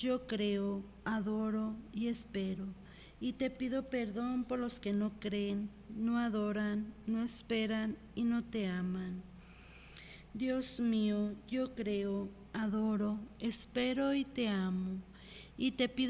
yo creo, adoro y espero. Y te pido perdón por los que no creen, no adoran, no esperan y no te aman. Dios mío, yo creo, adoro, espero y te amo. Y te pido